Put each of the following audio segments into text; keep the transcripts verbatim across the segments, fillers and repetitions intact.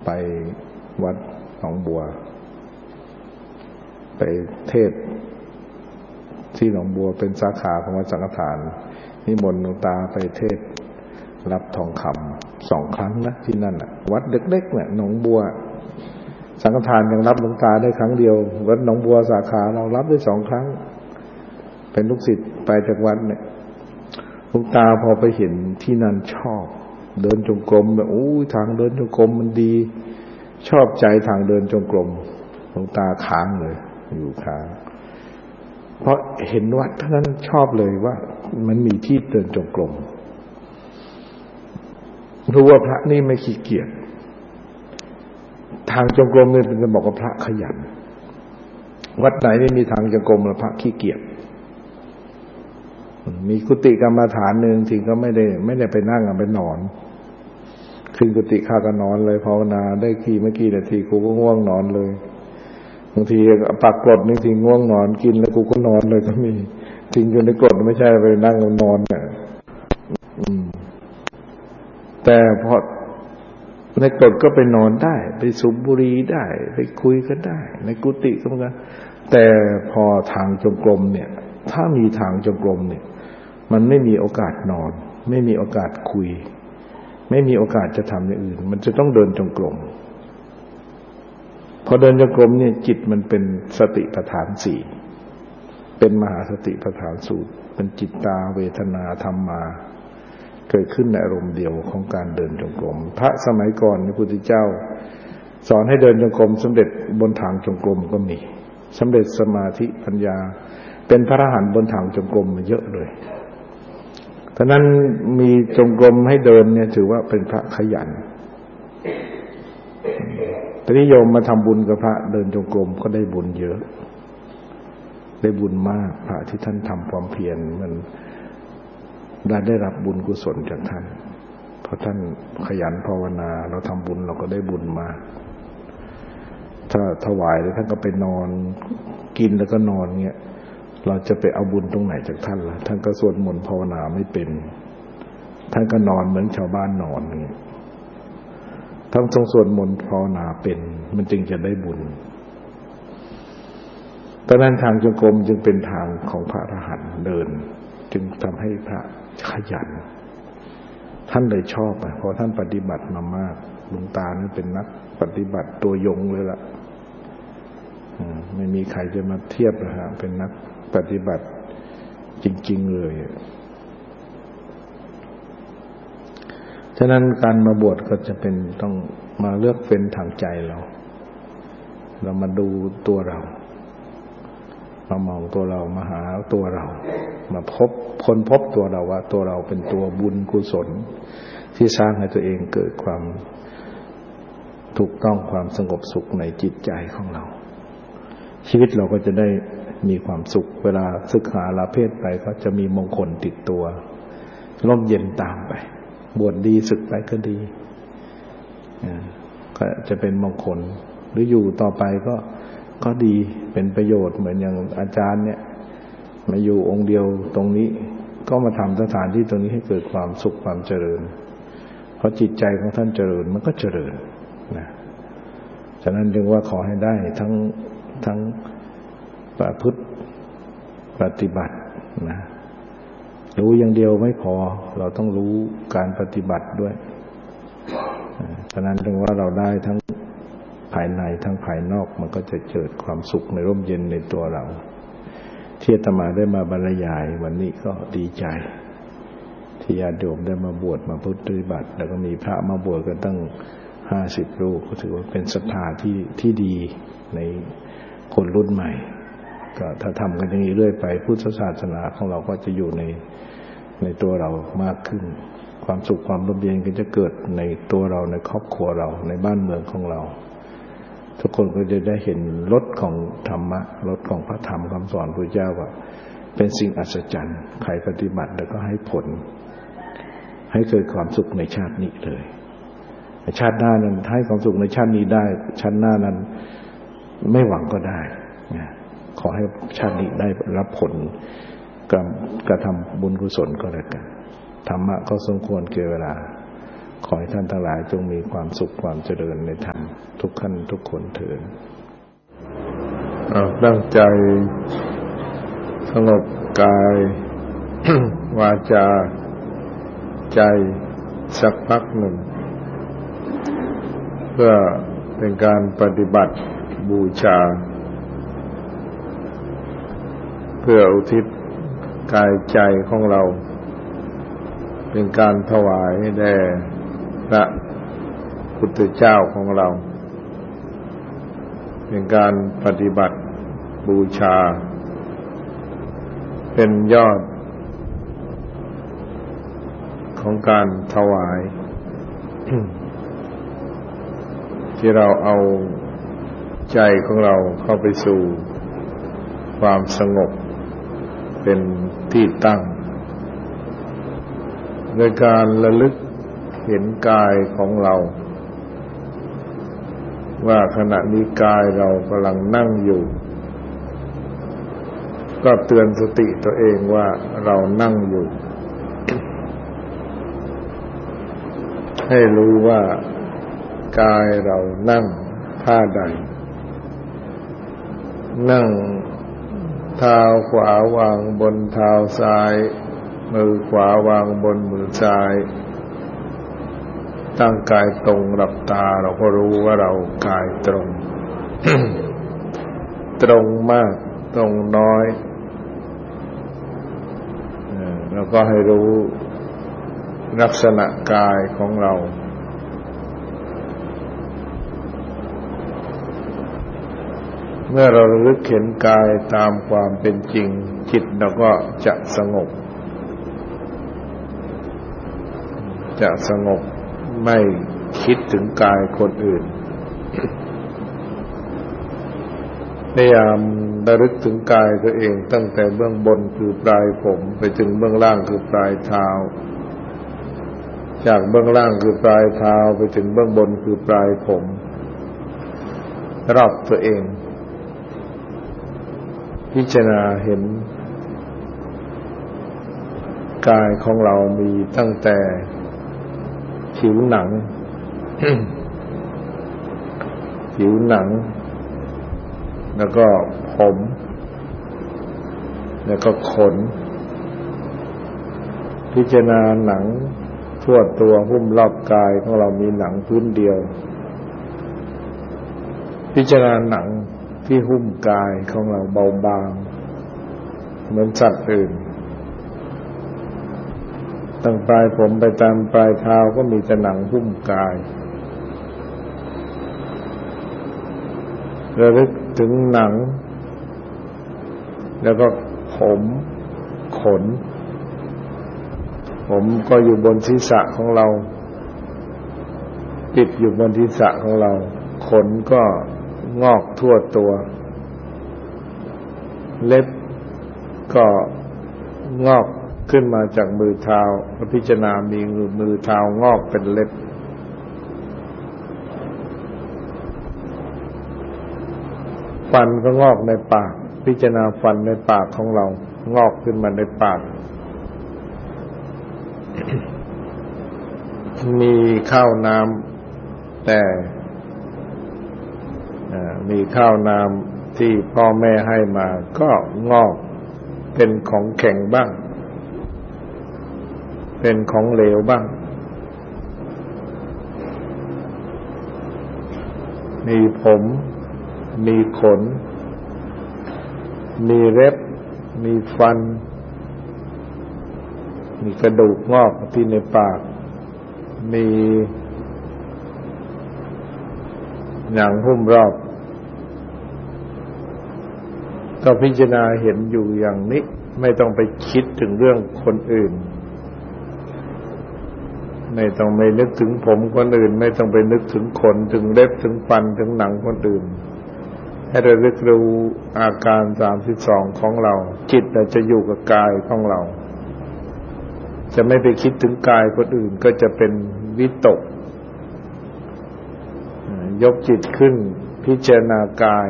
ไปวัดหนองบัวไปเทศที่หนองบัวเป็นสาขาของวัดสังฆทานนิมนต์หลวงตาไปเทศรับทองคำสองครั้งนะที่นั่นน่ะวัดเล็กๆเนี่ยหนองบัวสังฆทานยังรับหลวงตาได้ครั้งเดียววัดหนองบัวสาขาเรารับได้สองครั้งเป็นลูกศิษย์ไปจากวัดเนี่ยหลวงตาพอไปเห็นที่นั่นชอบเดินจงกรมแบบอู้ทางเดินจงกรมมันดีชอบใจทางเดินจงกรมหลวงตาค้างเลยอยู่ค้างเพราะเห็นวัดท่านั้นชอบเลยว่ามันมีที่เดินจงกรมรู้ว่าพระนี่ไม่ขี้เกียจทางจงกรมเนี่ยเป็นจะบอกว่าพระขยันวัดไหนไม่มีทางจงกรมแล้วพระขี้เกียจมีกุฏิกรรมฐานหนึ่งทีก็ไม่ได้ไม่ได้ไปนั่งอ่ะไปนอนขึ้นกุฏิข้าก็นอนเลยภาวนาได้กี่เมื่อกี้นาทีกูก็ง่วงนอนเลยบางทีปากกรดนี่ทีง่วงนอนกินแล้วกูก็นอนเลยก็มีจริงอยู่ในกรดไม่ใช่ไปนั่งนอนเนี่ยแต่พอในกรดก็ไปนอนได้ไปสูบบุหรี่ได้ไปคุยกันได้ในกุฏิก็เหมือนกันแต่พอทางจงกรมเนี่ยถ้ามีทางจงกรมเนี่ยมันไม่มีโอกาสนอนไม่มีโอกาสคุยไม่มีโอกาสจะทำอย่างอื่นมันจะต้องเดินจงกรมพอเดินจงกรมเนี่ยจิตมันเป็นสติปัฏฐานสี่เป็นมหาสติปัฏฐานสูตรเป็นจิตตาเวทนาธรรมาเกิดขึ้นในอารมณ์เดียวของการเดินจงกรมพระสมัยก่อนพระพุทธเจ้าสอนให้เดินจงกรมสำเร็จบนทางจงกรมก็มีสำเร็จสมาธิปัญญาเป็นพระอรหันต์บนทางจงกรมมาเยอะเลยฉะนั้นมีจงกรมให้เดินเนี่ยถือว่าเป็นพระขยันตอนนี้โยมมาทำบุญกับพระเดินจงกรมก็ได้บุญเยอะได้บุญมากพระที่ท่านทำความเพียรมันได้ได้รับบุญกุศลจากท่านเพราะท่านขยันภาวนาเราทำบุญเราก็ได้บุญมากถ้าถวายแล้วท่านก็ไปนอนกินแล้วก็นอนเงี้ยเราจะไปเอาบุญตรงไหนจากท่านล่ะท่านก็สวดมนต์ภาวนาไม่เป็นท่านก็นอนเหมือนชาวบ้านนอนเงี้ยท่านทรงสวดมนต์ภาวนาเป็นมันจึงจะได้บุญตอนนั้นทางจงกรมจึงเป็นทางของพระอรหันต์เดินจึงทำให้พระขยันท่านเลยชอบเพราะท่านปฏิบัติมามากหลวงตานี่เป็นนักปฏิบัติตัวยงเลยล่ะไม่มีใครจะมาเทียบนะฮะเป็นนักปฏิบัติจริงๆเลยฉะนั้นการมาบวชก็จะเป็นต้องมาเลือกเฟ้นทางใจเราเรามาดูตัวเรามามองตัวเรามาหาตัวเรามาพบค้นพบตัวเราว่าตัวเราเป็นตัวบุญกุศลที่สร้างให้ตัวเองเกิดความถูกต้องความสงบสุขในจิตใจของเราชีวิตเราก็จะได้มีความสุขเวลาศึกษาลาเพศไปก็จะมีมงคลติดตัวร่มเย็นตามไปบวชดีศึกไปก็ดีก็จะเป็นมงคลหรืออยู่ต่อไปก็ก็ดีเป็นประโยชน์เหมือนอย่างอาจารย์เนี่ยมาอยู่องค์เดียวตรงนี้ก็มาทำสถานที่ตรงนี้ให้เกิดความสุขความเจริญเพราะจิตใจของท่านเจริญมันก็เจริญนะฉะนั้นจึงว่าขอให้ได้ทั้งทั้งประพฤติปฏิบัตินะรู้อย่างเดียวไม่พอเราต้องรู้การปฏิบัติด้วยฉะนั้นจึงว่าเราได้ทั้งภายในทั้งภายนอกมันก็จะเกิดความสุขในร่มเย็นในตัวเราที่อาตมาได้มาบรรยายวันนี้ก็ดีใจที่ญาติโยมได้มาบวชมาปฏิบัติแล้วก็มีพระมาบวชกันตั้งห้าสิบรูปก็ถือว่าเป็นศรัทธาที่ที่ดีในคนรุ่นใหม่ก็ถ้าทำกันอย่างนี้เรื่อยไปพุทธศาสนาของเราก็จะอยู่ในในตัวเรามากขึ้นความสุขความร่มเย็นก็จะเกิดในตัวเราในครอบครัวเราในบ้านเมืองของเราทุกคนก็จะได้เห็นรสของธรรมะรสของพระธรรมคำสอนพระเจ้าว่าเป็นสิ่งอัศจรรย์ใครปฏิบัติแล้วก็ให้ผลให้เกิดความสุขในชาตินี้เลยชาติหน้านั้นให้ความสุขในชาตินี้ได้ชาติหน้านั้นไม่หวังก็ได้ขอให้ชาตินี้ได้รับผลกรรมกระทำบุญกุศลก็แล้วกันธรรมะก็สมควรแก่เวลาขอให้ท่านทั้งหลายจงมีความสุขความเจริญในธรรมทุกท่านทุกคนเถิดตั้งใจสงบกาย วาจาใจสักพักหนึ่งเพื่อเป็นการปฏิบัติบูชาเพื่ออุทิศกายใจของเราเป็นการถวายแด่พระพุทธเจ้าของเราเป็นการปฏิบัติบูชาเป็นยอดของการถวาย ที่เราเอาใจของเราเข้าไปสู่ความสงบเป็นที่ตั้งโดยการระลึกเห็นกายของเราว่าขณะนี้กายเรากำลังนั่งอยู่ก็เตือนสติตัวเองว่าเรานั่งอยู่ ให้รู้ว่ากายเรานั่งท่าใดนั่งเท้าขวาวางบนเท้าซ้ายมือขวาวางบนมือซ้ายตั้งกายตรงหลับตาเราก็รู้ว่าเรากายตรง ตรงมากตรงน้อยแล้วก็ให้รู้ลักษณะกายของเราเมื่อเราระลึกเห็นกายตามความเป็นจริงจิตเราก็จะสงบจะสงบไม่คิดถึงกายคนอื่นพยายามระลึกถึงกายตัวเองตั้งแต่เบื้องบนคือปลายผมไปถึงเบื้องล่างคือปลายเท้าจากเบื้องล่างคือปลายเท้าไปถึงเบื้องบนคือปลายผมรอบตัวเองพิจารณาเห็นกายของเรามีตั้งแต่ผิวหนัง ผิวหนังแล้วก็ผมแล้วก็ขนพิจารณาหนังทั่วตัวหุ้มรอบกายของเรามีหนังพื้นเดียวพิจารณาหนังที่หุ้มกายของเราเบาบางเหมือนสัตว์อื่นตั้งปลายผมไปตามปลายเท้าก็มีแต่หนังหุ้มกายระลึกถึงหนังแล้วก็ผมขนผมก็อยู่บนศีรษะของเราติดอยู่บนศีรษะของเราขนก็งอกทั่วตัวเล็บก็งอกขึ้นมาจากมือเท้าพิจารณามีมือเท้างอกเป็นเล็บฟันก็งอกในปากพิจารณาฟันในปากของเรางอกขึ้นมาในปาก มีข้าวน้ำแต่มีข้าวน้ำที่พ่อแม่ให้มาก็งอกเป็นของแข็งบ้างเป็นของเหลวบ้างมีผมมีขนมีเล็บมีฟันมีกระดูกงอกที่ในปากมีหนังหุ้มรอบก็พิจารณาเห็นอยู่อย่างนี้ไม่ต้องไปคิดถึงเรื่องคนอื่นไม่ต้องไปนึกถึงผมคนอื่นไม่ต้องไปนึกถึงขนถึงเล็บถึงฟันถึงหนังคนอื่นให้ระลึกรู้อาการสามสิบสองของเราจิตจะอยู่กับกายของเราจะไม่ไปคิดถึงกายคนอื่นก็จะเป็นวิตกยกจิตขึ้นพิจารณากาย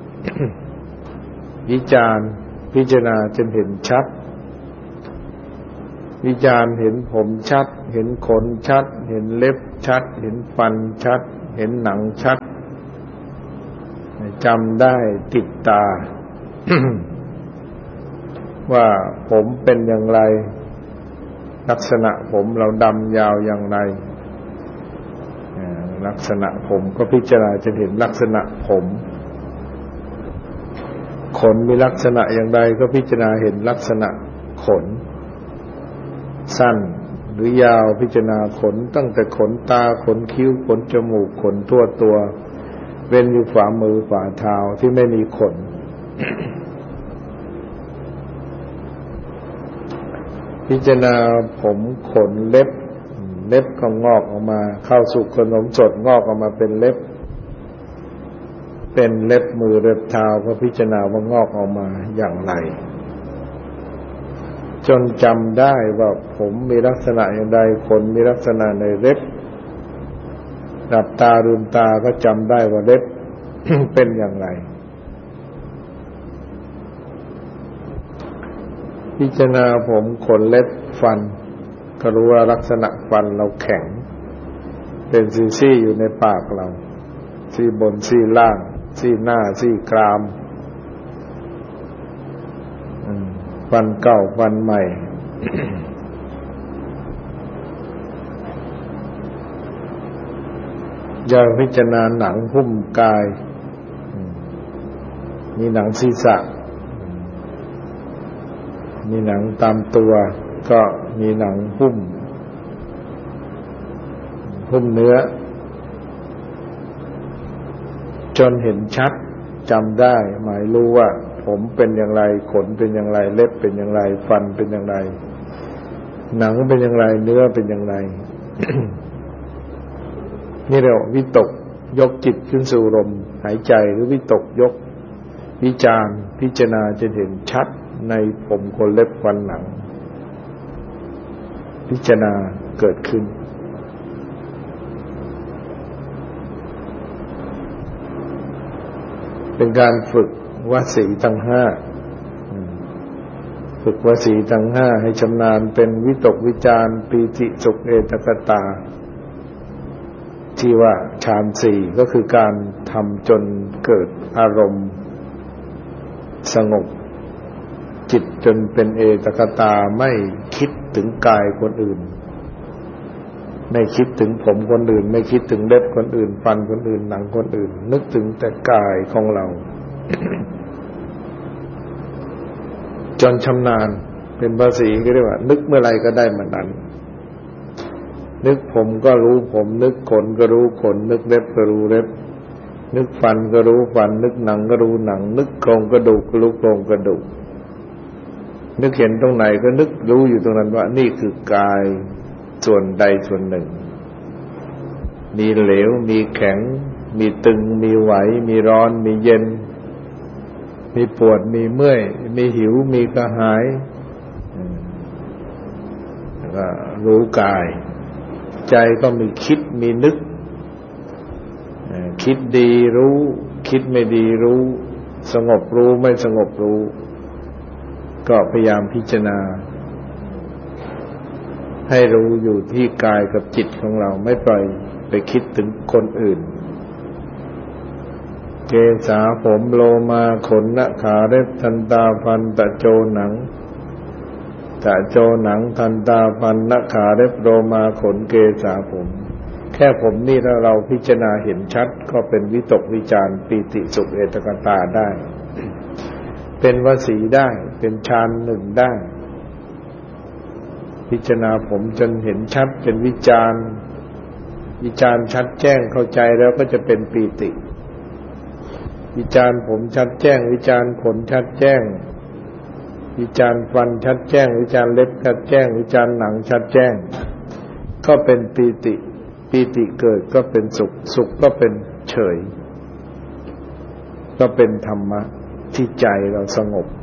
วิจารณ์พิจารณาจนเห็นชัดวิจารณ์เห็นผมชัดเห็นขนชัดเห็นเล็บชัดเห็นฟันชัดเห็นหนังชัดจำได้ติดตา ว่าผมเป็นอย่างไรลักษณะผมเราดำยาวอย่างไรลักษณะผมก็พิจารณาจะเห็นลักษณะผมขนมีลักษณะอย่างไรก็พิจารณาเห็นลักษณะขนสั้นหรือยาวพิจารณาขนตั้งแต่ขนตาขนคิ้วขนจมูกขนทั่วตัวเว้นอยู่ฝ่ามือฝ่าเท้าที่ไม่มีขน พิจารณาผมขนเล็บเล็บก็งอกออกมาเข้าสู่ขนมสดงอกออกมาเป็นเล็บเป็นเล็บมือเล็บเท้าก็พิจารณาว่างอกออกมาอย่างไรจนจำได้ว่าผมมีลักษณะอย่างใดขนมีลักษณะในเล็บหลับตาลืมตาก็จำได้ว่าเล็บ เป็นอย่างไรพิจารณาผมขนเล็บฟันก็รู้ว่าลักษณะฟันเราแข็งเป็นซี่ๆอยู่ในปากเราซี่บนซี่ล่างซี่หน้าซี่กรามฟันเก่าฟันใหม่ อย่าพิจารณาหนังหุ้มกายมีหนังศีรษะมีหนังตามตัวก็มีหนังหุ้มหุ้มเนื้อจนเห็นชัดจำได้หมายรู้ว่าผมเป็นอย่างไรขนเป็นอย่างไรเล็บเป็นอย่างไรฟันเป็นอย่างไรหนังเป็นอย่างไรเนื้อเป็นอย่างไร นี่เรียกว่าวิตกยกจิตขึ้นสู่ลมหายใจหรือวิตกยกวิจารณ์พิจารณาจะเห็นชัดในผมขนเล็บฟันหนังพิจารณาเกิดขึ้นเป็นการฝึกวสีทั้งห้าฝึกวสีทั้งห้าให้ชำนาญเป็นวิตกวิจารปีติสุขเอตกตาที่ว่าฌานสี่ก็คือการทำจนเกิดอารมณ์สงบจิตจนเป็นเอตกตาไม่คิดถึงกายคนอื่นไม่คิดถึงผมคนอื่นไม่คิดถึงเล็บคนอื่นฟันคนอื่นหนังคนอื่นนึกถึงแต่กายของเรา จนชำนาญเป็นภาษีก็เรียกว่านึกเมื่อไรก็ได้เมื่อนั้นนึกผมก็รู้ผมนึกขนก็รู้ขนนึกเล็บก็รู้เล็บนึกฟันก็รู้ฟันนึกหนังก็รู้หนังนึกโครงกระดูกก็รู้โครงกระดูกนึกเห็นตรงไหนก็นึกรู้อยู่ตรงนั้นว่านี่คือกายส่วนใดส่วนหนึ่งมีเหลวมีแข็งมีตึงมีไหวมีร้อนมีเย็นมีปวดมีเมื่อยมีหิวมีกระหายแล้วก็รู้กายใจก็มีคิดมีนึกคิดดีรู้คิดไม่ดีรู้สงบรู้ไม่สงบรู้ก็พยายามพิจารณาให้รู้อยู่ที่กายกับจิตของเราไม่ปล่อยไปคิดถึงคนอื่นเกสาผมโลมาขนหน้าขาเล็บทันตาฟันตะโจหนังตะโจหนังทันตาฟันหน้าขาเล็บโลมาขนเกสาผมแค่ผมนี่ถ้าเราพิจารณาเห็นชัดก็เป็นวิตกวิจารปีติสุขเอตกตาได้เป็นวสีได้เป็นฌานหนึ่งได้พิจารณาผมจนเห็นชัดเป็นวิจารวิจารชัดแจ้งเข้าใจแล้วก็จะเป็นปีติวิจารผมชัดแจ้งวิจารขนชัดแจ้งวิจารฟันชัดแจ้งวิจารเล็บชัดแจ้งวิจารหนังชัดแจ้งก็เป็นปีติปีติเกิดก็เป็นสุขสุขก็เป็นเฉยก็เป็นธรรมะที่ใจเราสงบ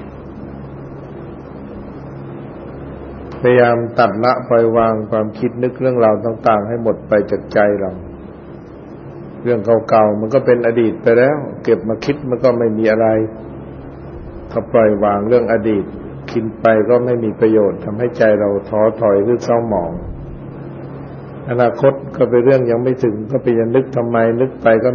พยายามตัดละปล่อยวางความคิดนึกเรื่องราวต่างๆให้หมดไปจากใจเราเรื่องเก่าๆมันก็เป็นอดีตไปแล้วเก็บมาคิดมันก็ไม่มีอะไรถ้าปล่อยวางเรื่องอดีตคิดไปก็ไม่มีประโยชน์ทำให้ใจเราท้อถอยหรือเศร้าหมองอนาคตก็เป็นเรื่องยังไม่ถึงก็ไปยังนึกทำไมนึกไปก็